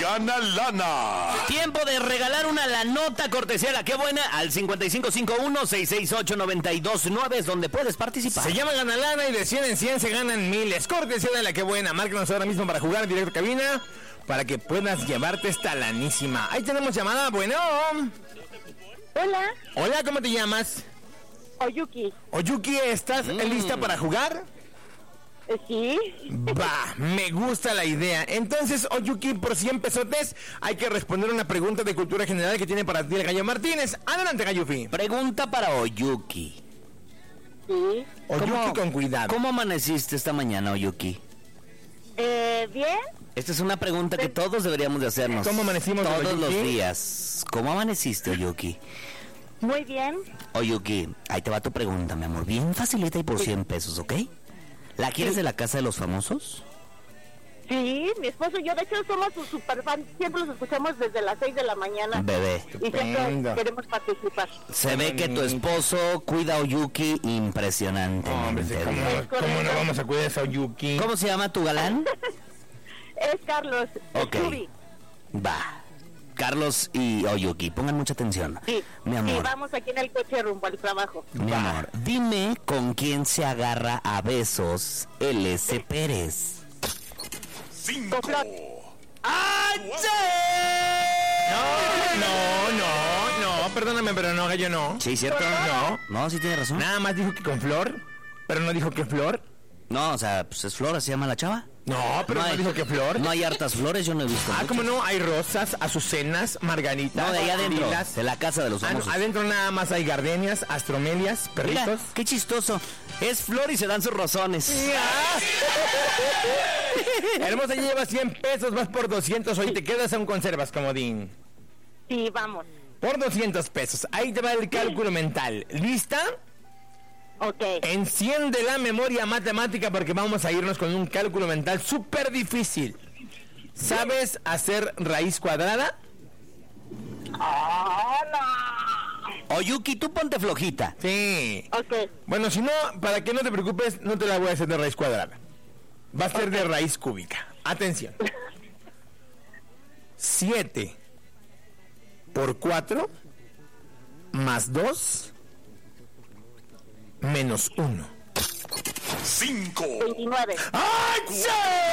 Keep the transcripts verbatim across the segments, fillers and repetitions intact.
gana lana. Tiempo de regalar una lanota cortesía La Qué Buena al cincuenta y cinco cincuenta y uno, seiscientos sesenta y ocho, noventa y dos nueve, es donde puedes participar. Se llama Gana Lana y de cien en cien se ganan miles. Cortesía de La Qué Buena. Márcanos ahora mismo para jugar en directo cabina para que puedas llevarte esta lanísima. Ahí tenemos llamada. Bueno. Hola. Hola, ¿cómo te llamas? Oyuki. Oyuki, ¿estás mm. lista para jugar? Sí. Va, me gusta la idea. Entonces, Oyuki, por cien pesotes hay que responder una pregunta de cultura general que tiene para ti el Gallo Martínez. Adelante, Gallufi. Pregunta para Oyuki. Sí. Oyuki, con cuidado. ¿Cómo amaneciste esta mañana, Oyuki? Eh, bien. Esta es una pregunta que todos deberíamos de hacernos. ¿Cómo amanecimos, todos Oyuki? los días? ¿Cómo amaneciste, Oyuki? Muy bien. Oyuki, ahí te va tu pregunta, mi amor. Bien facilita y por sí. cien pesos, ¿ok? ¿La quieres sí. de La Casa de los Famosos? Sí, mi esposo y yo, de hecho, somos sus superfans. Siempre los escuchamos desde las seis de la mañana. Bebé. Y siempre queremos participar. Se ve que tu esposo cuida a Oyuki impresionante. Hombre, sí, ¿cómo, ¿cómo no vamos a cuidar a Oyuki? ¿Cómo se llama tu galán? Es Carlos. Ok. Chubi. Va. Carlos y Oyuki, pongan mucha atención. Sí, mi amor. sí, vamos aquí en el coche rumbo al trabajo. Mi amor, dime con quién se agarra a besos el S. Pérez. Cinco. ¡Ay! No, no, no, no, perdóname, pero no, Gallo, no. Sí, ¿cierto? No. No, sí tiene razón. Nada más dijo que con flor, pero no dijo que flor. No, o sea, pues es flor, así se llama la chava. No, pero no, hay, dijo que flor. No hay hartas flores, yo no he visto. Ah, muchas. ¿cómo no? Hay rosas, azucenas, margaritas. No, de allá adentro, lilas. de La Casa de los Ah, no, Famosos. adentro nada más hay gardenias, astromelias, perritos. Mira, qué chistoso. Es flor y se dan sus rozones. Hermosa, ya llevas cien pesos, vas por doscientos. Hoy te quedas aún conservas, comodín. Sí, vamos. Por doscientos pesos. Ahí te va el cálculo mental. ¿Lista? Ok. Enciende la memoria matemática porque vamos a irnos con un cálculo mental súper difícil. ¿Sabes hacer raíz cuadrada? Oh, no. Oyuki, tú ponte flojita. Sí. Ok. Bueno, si no, para que no te preocupes, no te la voy a hacer de raíz cuadrada. Va a ser okay. de raíz cúbica. Atención. siete por cuatro más dos menos uno. Cinco. veintinueve. ¡Ay, sí!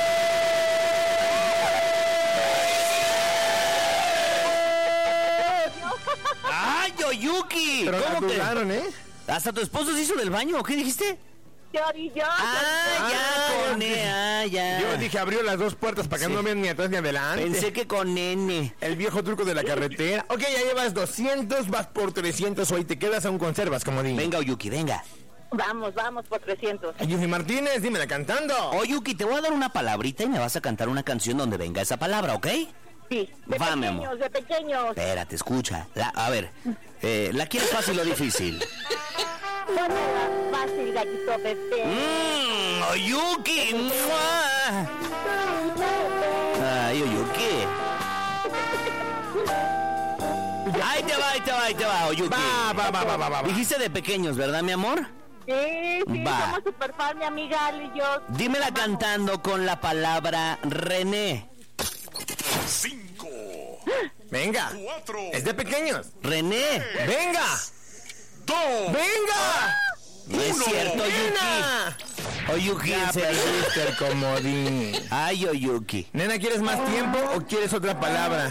¡Ay, Oyuki! Pero ¿Cómo la que? dudaron, ¿eh? ¿Hasta tu esposo se hizo del baño? ¿Qué dijiste? Yo y yo. Ah, ya, con E, ah, ya. Yo dije abrió las dos puertas para que Sí. no vean ni atrás ni adelante. Pensé que con N. El viejo truco de la carretera. Ok, ya llevas doscientos, vas por trescientos. Hoy te quedas aún conservas, como digo. Venga, Oyuki, venga. Vamos, vamos por trescientos. Yufi Martínez, dímela cantando. Oyuki, te voy a dar una palabrita y me vas a cantar una canción donde venga esa palabra, ¿ok? Sí, de Va, mi pequeños, amor. de pequeños. Espérate, escucha. La, a ver, eh, ¿la quieres fácil o difícil? Pónela fácil, gallito bebé. Mmm, Oyuki. ¡Mua! Ay, Oyuki. Ahí te va, ahí te va, ahí te va, Oyuki. Va, va, va, va, va, va. Dijiste de pequeños, ¿verdad, mi amor? Sí, sí, Va. somos super fan, mi amiga Ali y yo. Dímela cantando con la palabra René. Cinco. Venga. Cuatro. Es de pequeños. René. Venga. Dos. Venga. No es cierto, Oyuki. Nena. Oyuki, Ya en serio. perdiste el comodín. Ay, Oyuki. Nena, ¿quieres más tiempo o quieres otra palabra?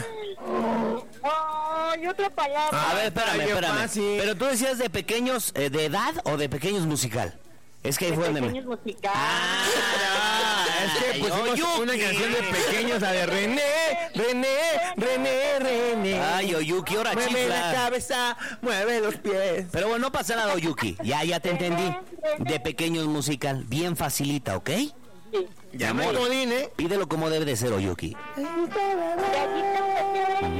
Ay, otra palabra. A ver, espérame, Ay, qué espérame. fácil. Pero tú decías de pequeños, eh, ¿de edad o de pequeños musical? Es que ahí De fue donde me... pequeños musicales. Ah, Es que pusimos Oyuki. una canción de pequeños, la de René, René, René, René. Ay, Oyuki, ahora Mueve la chifla. cabeza, mueve los pies. Pero bueno, no pasa nada, Oyuki. Ya, ya te entendí. De pequeños musical, bien facilita, ¿ok? Sí. Ya amor. me comodín, ¿eh? Pídelo como debe de ser, Oyuki. Gallito bebé.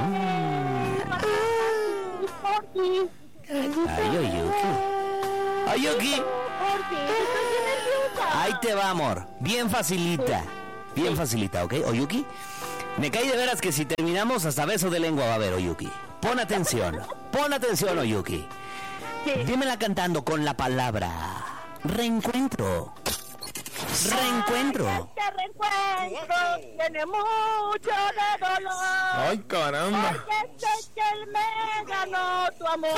Porfi. Ay, Oyuki. Oyuki, Porfi, estoy bien nerviosa. ahí te va, amor. Bien facilita. Bien facilita, ¿ok? Oyuki. Me cae de veras que si terminamos hasta beso de lengua va a haber, Oyuki. Pon atención. Pon atención, Oyuki. Sí. Dímela cantando con la palabra reencuentro. Reencuentro. Este reencuentro tiene mucho de dolor. Ay, caramba. Porque sé que él me ganó tu amor.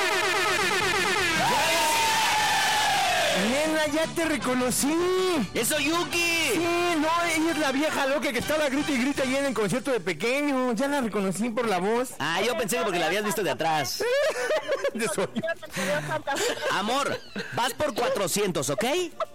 Nena, ya te reconocí. ¡Es Oyuki! Sí, no, ella es la vieja loca que estaba grita y grita ahí en el concierto de pequeño. Ya la reconocí por la voz. Ah, yo pensé que porque la habías visto de atrás. De su- Amor, vas por cuatrocientos, ¿ok?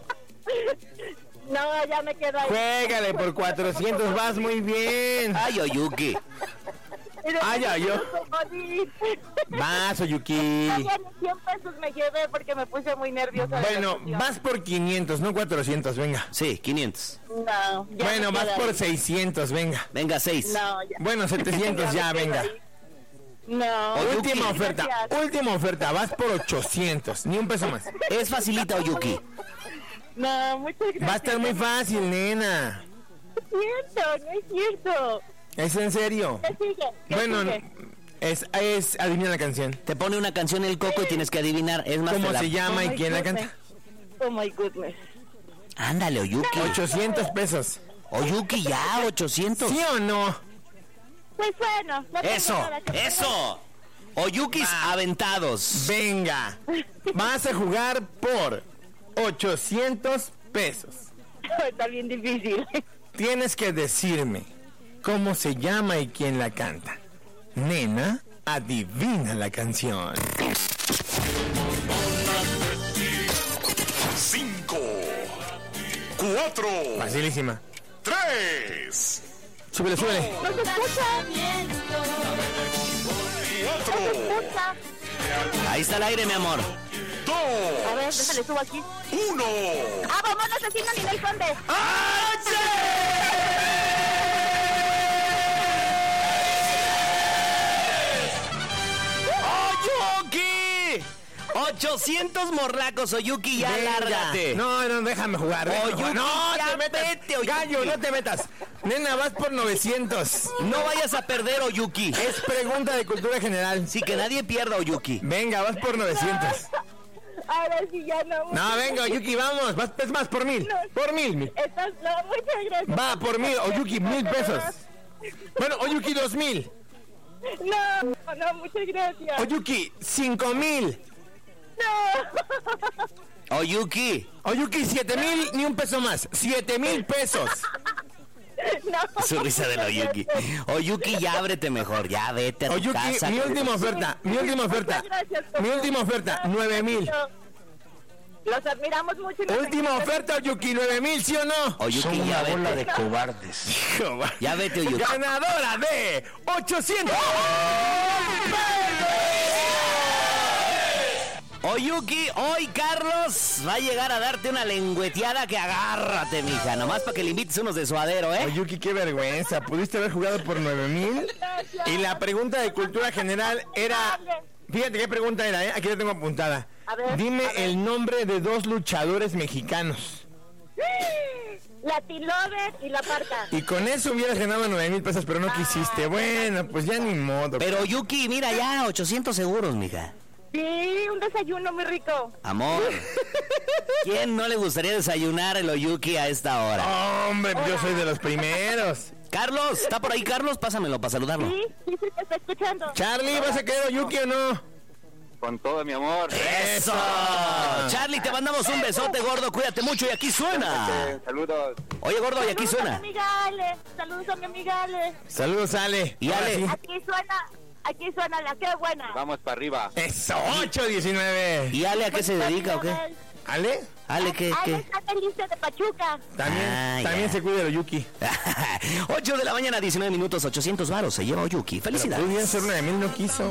No, ya me quedo ahí. Juégale por cuatrocientos, vas muy bien. Ay, Oyuki. Ay, ay, yo. Vas, Oyuki. Ya ni cien pesos me llevé porque me puse muy nerviosa. de la Bueno, emoción. vas por quinientos, no cuatrocientos, venga. Sí, quinientos. No, ya Bueno, me vas quedo por ahí. seiscientos, venga. Venga, seis. No, ya. Bueno, setecientos ya, me quedo venga. ahí. No. Oyuki. Última oferta, Gracias. última oferta, vas por ochocientos, ni un peso más. Es facilita, Oyuki. No, muchas gracias. Va a estar muy fácil, nena. No es cierto, no es cierto. ¿Es en serio? ¿Qué sigue? ¿Qué Bueno, sigue? es, es, adivina la canción. Te pone una canción el Coco y tienes que adivinar. Es más, ¿Cómo te la- se llama Oh y my quién la goodness. canta? Oh my goodness. Ándale, Oyuki. ochocientos pesos. Oyuki, ya, ochocientos. ¿Sí o no? Pues bueno, no tengo Eso, nada que eso. Oyukis aventados. Venga, vas a jugar por ochocientos pesos. hacer. Está bien difícil. Tienes que decirme cómo se llama y quién la canta. Nena, adivina la canción. Cinco, cuatro, Facilísima. tres, Súbele, súbele. No se escucha. cuatro, Escucha. Ahí está el aire, mi amor. A ver, dos, déjale, subo aquí. uno. Ah, vamos, asesino Ninel Conde. ¡Oyuki! ochocientos morlacos, Oyuki, ya Venga. lárgate. No, no, déjame jugar. déjame Oyuki, jugar. No, ya te metas. vete, Oyuki. Gallo, no te metas. Nena, vas por novecientos. No vayas a perder, Oyuki. Es pregunta de cultura general. Sí, que nadie pierda, Oyuki. Venga, vas por novecientos. Ahora sí ya no. No, venga, Oyuki, vamos. Vas, es más, por mil. Por mil. mil. Estás, no, muchas gracias. Va, por mil. Oyuki, mil pesos. Bueno, Oyuki, dos mil. No, no, muchas gracias. Oyuki, cinco mil. No. Oyuki. Oyuki, siete mil, ni un peso más. Siete mil pesos. No. Su risa del Oyuki. Oyuki, ya ábrete mejor. Ya vete a tu Oyuki, casa. mi última oferta. Mi última oferta. Mi última oferta, nueve mil. Los admiramos mucho. y nos Última encanta. oferta, Oyuki, nueve mil, ¿sí o no? Oyuki, ya vete. cobardes. Ya vete, Oyuki. Ganadora de ochocientos. Oyuki, hoy Carlos va a llegar a darte una lengüeteada que agárrate, mija. Nomás para que le invites unos de suadero, ¿eh? Oyuki, qué vergüenza. Pudiste haber jugado por nueve mil. Y la pregunta de cultura general era... Fíjate qué pregunta era, ¿eh? Aquí la tengo apuntada. A ver, Dime a ver. el nombre de dos luchadores mexicanos. La Tilover y la Parca. Y con eso hubieras ganado nueve mil pesos, pero no quisiste. Bueno, pues ya ni modo. Pero Oyuki, mira ya, ochocientos seguros, mija. Sí, un desayuno muy rico. Amor, ¿quién no le gustaría desayunar el Oyuki a esta hora? Hombre, yo soy de los primeros. Carlos, ¿está por ahí Carlos? Pásamelo para saludarlo. Sí, sí, sí, te está escuchando. Charlie, ¿vas a querer Oyuki o no? Con todo mi amor. ¡Eso! Charlie, te mandamos un besote, gordo. Cuídate mucho y aquí suena. Eh, saludos. Oye, gordo, y aquí Saludos a suena. mi amiga Ale. Saludos a mi amiga Ale. Saludos, Ale. Y Ahora Ale. sí. Aquí suena, aquí suena la que buena. Vamos para arriba. Eso, ocho diecinueve. ¿Y Ale a qué se dedica o qué? ¿Ale? Ale, ¿qué? Ale qué? está feliz de Pachuca. También, Ah, también ya. se cuida de Oyuki. ocho de la mañana, diecinueve minutos, ochocientos varos. Se lleva Oyuki. Pero Felicidades. podía ser nueve mil, no quiso.